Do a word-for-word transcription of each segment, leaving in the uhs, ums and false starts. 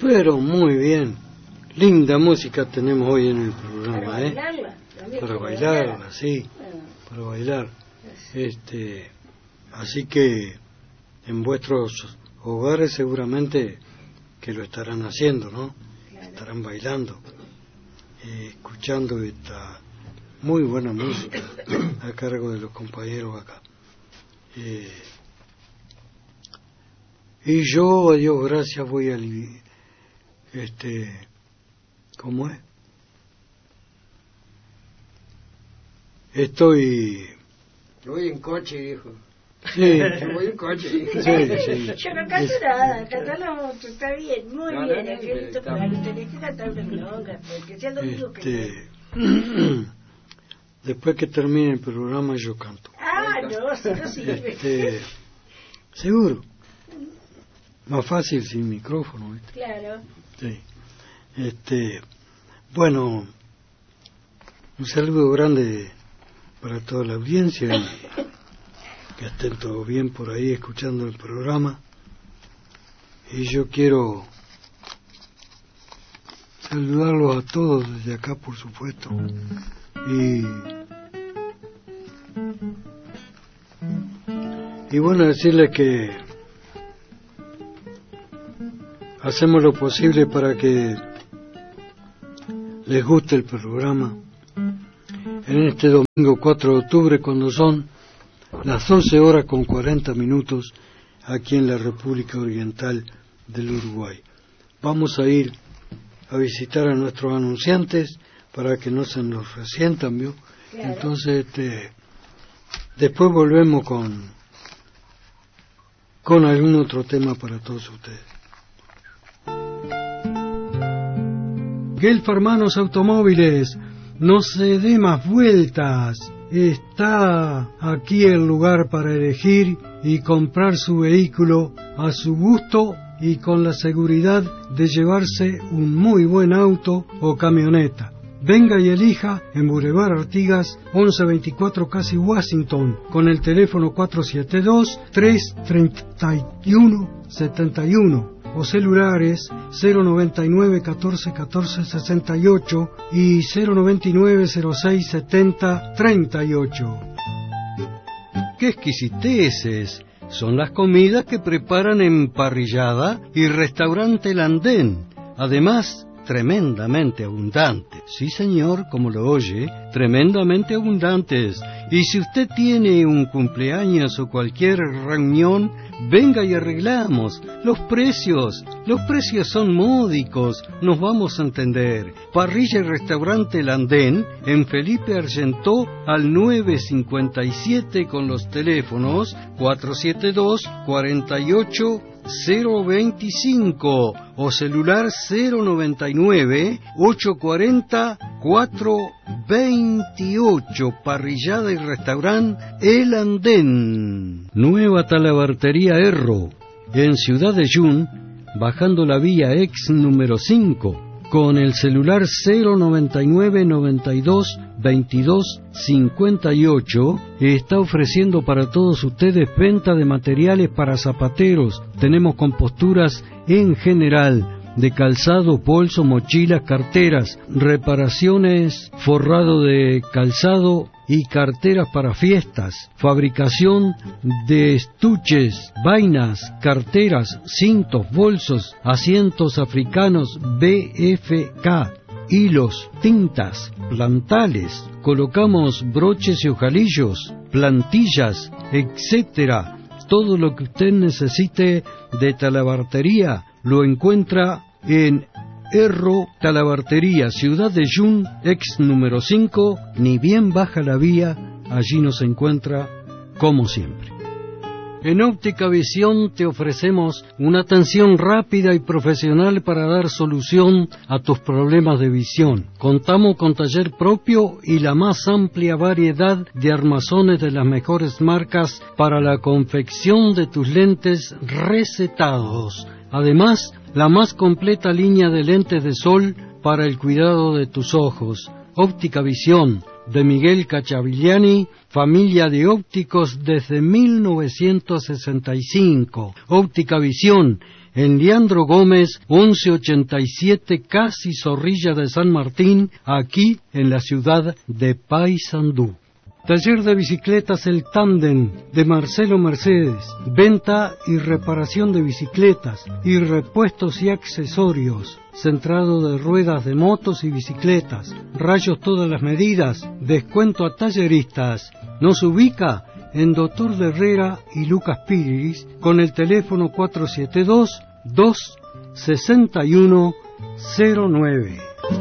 Pero muy bien. Linda música tenemos hoy en el programa, para ¿eh? Bailarla, para bailarla, sí, para bailar. Este, así que en vuestros hogares seguramente que lo estarán haciendo, ¿no? Claro. Estarán bailando, eh, escuchando esta muy buena música a cargo de los compañeros acá. Eh, y yo, a Dios gracias, voy a... Este, ¿cómo es? Estoy... Yo voy en coche, viejo. Sí. Yo voy en coche. Sí, sí. Yo no canto nada, cantarlo mucho, está bien, muy no, bien, no, Angelito, pero tenés que cantar una milonga, porque sea lo único que... Este... Después que termine el programa yo canto. Ah, no, sí, no sirve. Este... Seguro. Más fácil sin micrófono, ¿viste? Claro. Sí. Este... Bueno... Un saludo grande para toda la audiencia y que estén todos bien por ahí escuchando el programa. Y yo quiero saludarlos a todos desde acá, por supuesto. Y, y bueno, decirles que hacemos lo posible para que les guste el programa. En este domingo cuatro de octubre, cuando son las doce horas con cuarenta minutos aquí en la República Oriental del Uruguay. Vamos a ir a visitar a nuestros anunciantes para que no se nos resientan, ¿vio? Claro. Entonces, este, después volvemos con con algún otro tema para todos ustedes. Gelf Hermanos Automóviles, no se dé más vueltas. Está aquí el lugar para elegir y comprar su vehículo a su gusto y con la seguridad de llevarse un muy buen auto o camioneta. Venga y elija en Boulevard Artigas once veinticuatro Casi Washington con el teléfono cuatro siete dos, tres tres uno, siete uno o celulares cero noventa y nueve, catorce, catorce, sesenta y ocho y cero noventa y nueve, cero seis, setenta, treinta y ocho. ¡Qué exquisiteces! Son las comidas que preparan en Parrillada y Restaurante El Andén. Además, tremendamente abundantes. Sí, señor, como lo oye, tremendamente abundantes. Y si usted tiene un cumpleaños o cualquier reunión, venga y arreglamos. Los precios, los precios son módicos, nos vamos a entender. Parrilla y Restaurante El Andén, en Felipe Argentó, al nueve cincuenta y siete con los teléfonos cuatro siete dos, cuarenta y ocho, cero veinticinco o celular cero noventa y nueve, ochocientos cuarenta, cuatrocientos veintiocho. Parrillada y Restaurante El Andén. Nueva Talabartería Erro, en Ciudad de Yun, bajando la vía ex número cinco, con el celular cero noventa y nueve, noventa y dos, veintidós, cincuenta y ocho, está ofreciendo para todos ustedes venta de materiales para zapateros. Tenemos composturas en general, de calzado, bolso, mochilas, carteras, reparaciones, forrado de calzado y carteras para fiestas, fabricación de estuches, vainas, carteras, cintos, bolsos, asientos africanos B F K, hilos, tintas, plantales, colocamos broches y ojalillos, plantillas, etcétera. Todo lo que usted necesite de talabartería lo encuentra en Erro Talabartería, Ciudad de Yun, ex número cinco, ni bien baja la vía, allí nos encuentra como siempre. En Óptica Visión te ofrecemos una atención rápida y profesional para dar solución a tus problemas de visión. Contamos con taller propio y la más amplia variedad de armazones de las mejores marcas para la confección de tus lentes recetados. Además, la más completa línea de lentes de sol para el cuidado de tus ojos. Óptica Visión, de Miguel Cachavigliani, familia de ópticos desde mil novecientos sesenta y cinco. Óptica Visión, en Leandro Gómez, once ochenta y siete, casi Zorrilla de San Martín, aquí en la ciudad de Paysandú. Taller de bicicletas El Tándem de Marcelo Mercedes, venta y reparación de bicicletas y repuestos y accesorios, centrado de ruedas de motos y bicicletas, rayos todas las medidas, descuento a talleristas. Nos ubica en Doctor de Herrera y Lucas Piris con el teléfono cuatro siete dos, dos seis uno cero nueve.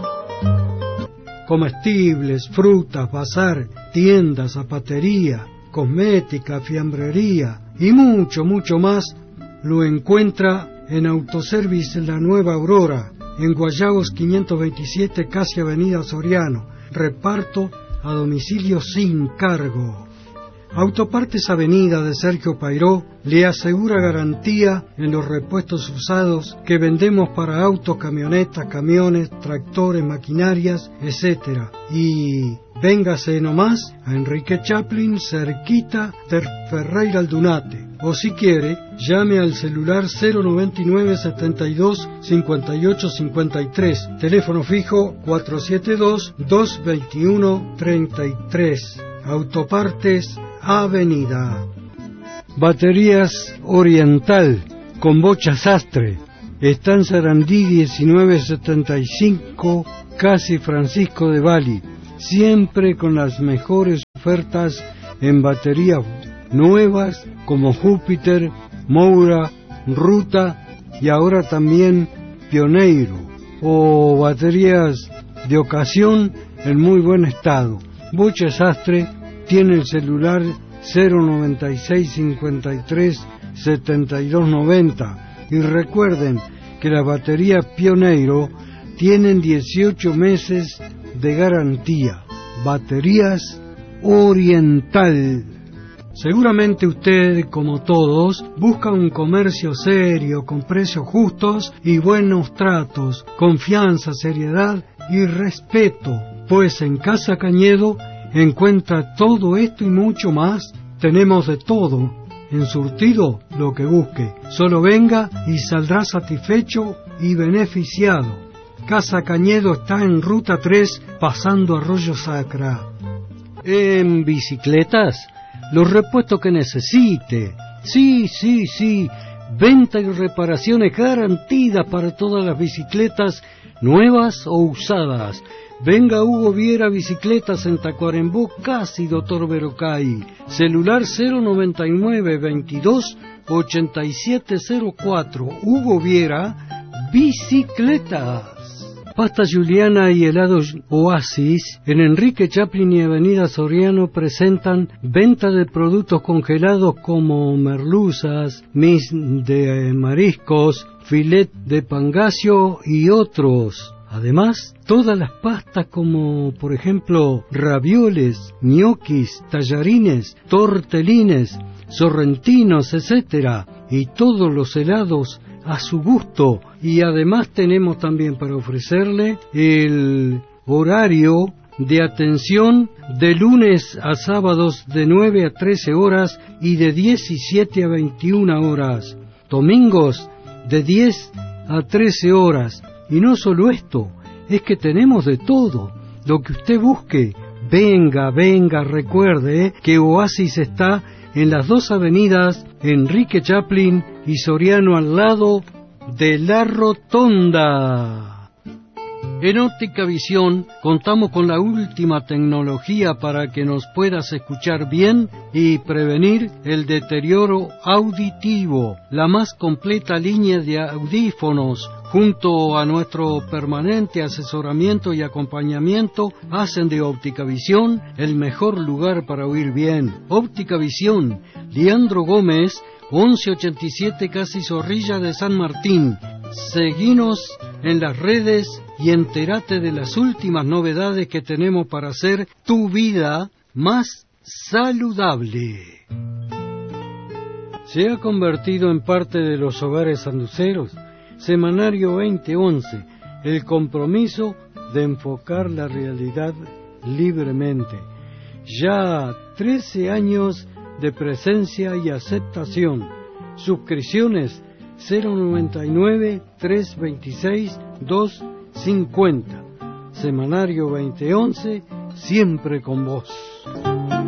Comestibles, frutas, bazar, tiendas, zapatería, cosmética, fiambrería y mucho, mucho más lo encuentra en Autoservice La Nueva Aurora, en Guayabos quinientos veintisiete, casi Avenida Soriano. Reparto a domicilio sin cargo. Autopartes Avenida de Sergio Pairó le asegura garantía en los repuestos usados que vendemos para autos, camionetas, camiones, tractores, maquinarias, etcétera. Y véngase nomás a Enrique Chaplin, cerquita de Ferreira Aldunate. O si quiere, llame al celular cero noventa y nueve, setenta y dos, cincuenta y ocho, cincuenta y tres. Teléfono fijo cuatro siete dos, dos veintiuno, treinta y tres. Autopartes Avenida. Baterías Oriental con Bocha Sastre. Está en Sarandí diecinueve setenta y cinco, casi Francisco de Bali. Siempre con las mejores ofertas en baterías nuevas como Júpiter, Moura, Ruta y ahora también Pioneiro. O baterías de ocasión en muy buen estado. Bocha Sastre tiene el celular cero noventa y seis, cincuenta y tres, setenta y dos noventa. Y recuerden que las baterías Pioneiro tienen dieciocho meses de garantía. Baterías Oriental. Seguramente usted, como todos, busca un comercio serio, con precios justos y buenos tratos, confianza, seriedad y respeto. Pues en Casa Cañedo encuentra todo esto y mucho más. Tenemos de todo, en surtido lo que busque. Solo venga y saldrá satisfecho y beneficiado. Casa Cañedo está en Ruta tres, pasando Arroyo Sacra. En bicicletas, los repuestos que necesite. Sí, sí, sí. Venta y reparaciones garantidas para todas las bicicletas, nuevas o usadas. Venga Hugo Viera Bicicletas en Tacuarembó, casi Doctor Verocay. Celular cero noventa y nueve, veintidós, ochenta y siete cero cuatro. Hugo Viera Bicicletas. Pasta Juliana y helados Oasis en Enrique Chaplin y Avenida Soriano presentan venta de productos congelados como merluzas, mis de mariscos, filet de pangasio y otros. Además, todas las pastas como, por ejemplo, ravioles, ñoquis, tallarines, tortelines, sorrentinos, etcétera, y todos los helados a su gusto. Y además tenemos también para ofrecerle el horario de atención de lunes a sábados de nueve a trece horas y de diecisiete a veintiuna horas. Domingos de diez a trece horas. Y no solo esto, es que tenemos de todo, lo que usted busque. Venga, venga, recuerde que Oasis está en las dos avenidas, Enrique Chaplin y Soriano, al lado de la Rotonda. En Óptica Visión contamos con la última tecnología para que nos puedas escuchar bien y prevenir el deterioro auditivo. La más completa línea de audífonos, junto a nuestro permanente asesoramiento y acompañamiento, hacen de Óptica Visión el mejor lugar para oír bien. Óptica Visión, Leandro Gómez, once ochenta y siete, casi Zorrilla de San Martín. Seguinos en las redes y entérate de las últimas novedades que tenemos para hacer tu vida más saludable. Se ha convertido en parte de los hogares sanduceros. Semanario veinte once, el compromiso de enfocar la realidad libremente. Ya trece años de presencia y aceptación. Suscripciones cero noventa y nueve, trescientos veintiséis, doscientos cincuenta. Semanario veinte once, siempre con vos.